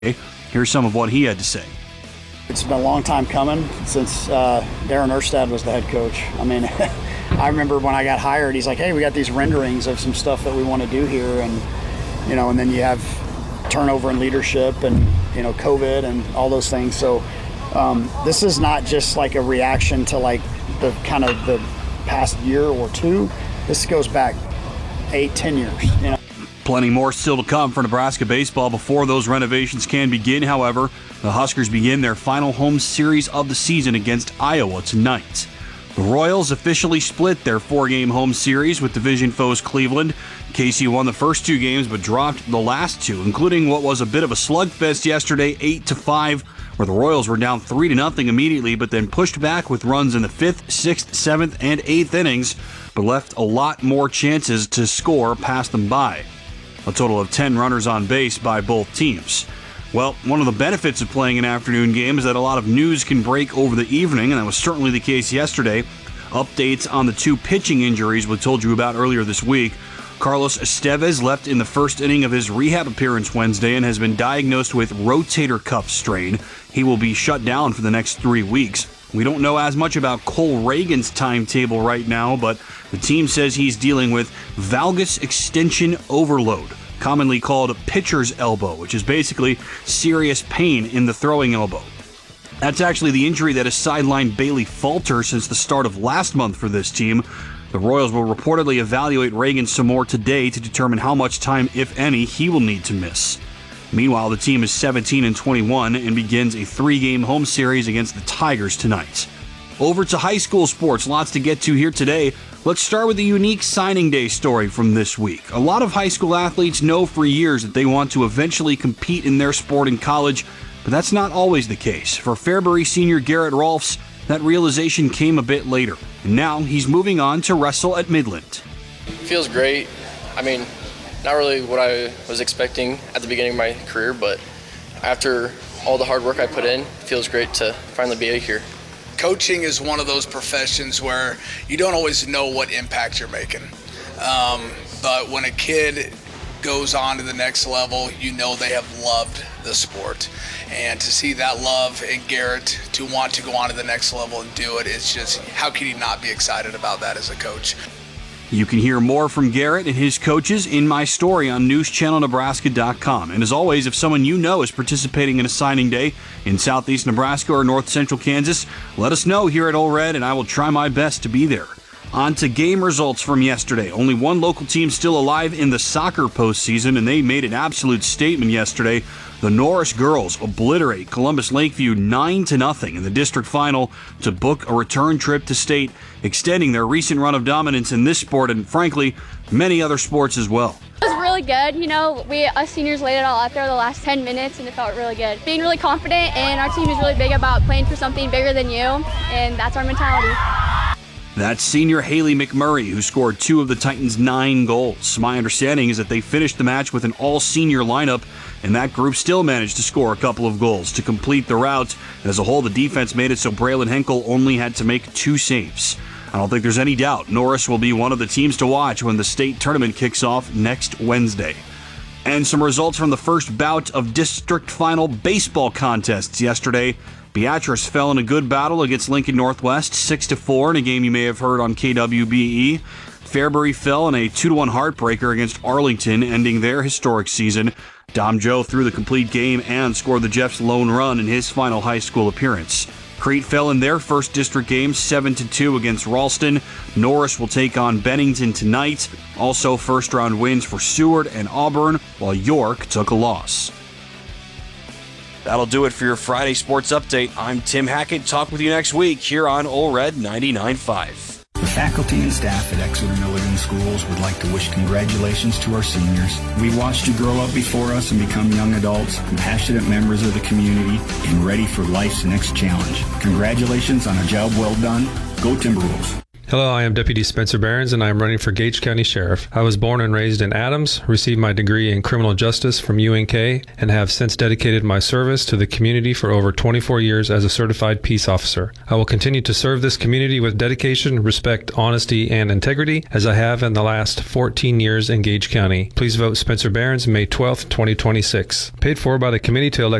Here's some of what he had to say. It's been a long time coming since Darren Erstad was the head coach. I mean, I remember when I got hired, he's like, hey, we got these renderings of some stuff that we want to do here. And, and then you have turnover in leadership and, COVID and all those things. So this is not just like a reaction to like the kind of the past year or two. This goes back 8-10 years, Plenty more still to come for Nebraska baseball before those renovations can begin. However, the Huskers begin their final home series of the season against Iowa tonight. The Royals officially split their 4-game home series with division foes Cleveland. KC won the first 2 games but dropped the last 2, including what was a bit of a slugfest yesterday, 8-5, where the Royals were down 3-0 immediately, but then pushed back with runs in the 5th, 6th, 7th, and 8th innings, but left a lot more chances to score past them by. A total of 10 runners on base by both teams. Well, one of the benefits of playing an afternoon game is that a lot of news can break over the evening, and that was certainly the case yesterday. Updates on the 2 pitching injuries we told you about earlier this week. Carlos Estevez left in the first inning of his rehab appearance Wednesday and has been diagnosed with rotator cuff strain. He will be shut down for the next 3 weeks. We don't know as much about Cole Reagan's timetable right now, but the team says he's dealing with valgus extension overload, commonly called pitcher's elbow, which is basically serious pain in the throwing elbow. That's actually the injury that has sidelined Bailey Falter since the start of last month for this team. The Royals will reportedly evaluate Reagan some more today to determine how much time, if any, he will need to miss. Meanwhile, the team is 17-21 and begins a 3-game home series against the Tigers tonight. Over to high school sports, lots to get to here today. Let's start with a unique signing day story from this week. A lot of high school athletes know for years that they want to eventually compete in their sport in college, but that's not always the case. For Fairbury senior Garrett Rolfs, that realization came a bit later, and now he's moving on to wrestle at Midland. Feels great. I mean, not really what I was expecting at the beginning of my career, but after all the hard work I put in, it feels great to finally be here. Coaching is one of those professions where you don't always know what impact you're making. But when a kid goes on to the next level, they have loved the sport. And to see that love in Garrett, to want to go on to the next level and do it, it's just, how can he not be excited about that as a coach? You can hear more from Garrett and his coaches in my story on newschannelnebraska.com. And as always, if someone you know is participating in a signing day in southeast Nebraska or north central Kansas, let us know here at Ole Red, and I will try my best to be there. On to game results from yesterday. Only one local team still alive in the soccer postseason, and they made an absolute statement yesterday. The Norris girls obliterate Columbus Lakeview 9-0 in the district final to book a return trip to state, extending their recent run of dominance in this sport and, frankly, many other sports as well. It was really good. Us seniors laid it all out there the last 10 minutes, and it felt really good. Being really confident, and our team is really big about playing for something bigger than you, and that's our mentality. That's senior Haley McMurray, who scored 2 of the Titans' 9 goals. My understanding is that they finished the match with an all-senior lineup, and that group still managed to score a couple of goals to complete the rout. As a whole, the defense made it so Braylon Henkel only had to make 2 saves. I don't think there's any doubt Norris will be one of the teams to watch when the state tournament kicks off next Wednesday. And some results from the first bout of district final baseball contests yesterday. Beatrice fell in a good battle against Lincoln Northwest, 6-4 in a game you may have heard on KWBE. Fairbury fell in a 2-1 heartbreaker against Arlington, ending their historic season. Dom Joe threw the complete game and scored the Jeffs' lone run in his final high school appearance. Crete fell in their first district game 7-2 against Ralston. Norris will take on Bennington tonight. Also first-round wins for Seward and Auburn, while York took a loss. That'll do it for your Friday Sports Update. I'm Tim Hackett. Talk with you next week here on Ole Red 99.5. The faculty and staff at Exeter Milligan Schools would like to wish congratulations to our seniors. We watched you grow up before us and become young adults, compassionate members of the community, and ready for life's next challenge. Congratulations on a job well done. Go Timberwolves. Hello, I am Deputy Spencer Behrens, and I am running for Gage County Sheriff. I was born and raised in Adams, received my degree in criminal justice from UNK, and have since dedicated my service to the community for over 24 years as a certified peace officer. I will continue to serve this community with dedication, respect, honesty, and integrity, as I have in the last 14 years in Gage County. Please vote Spencer Behrens May 12, 2026. Paid for by the Committee to Elect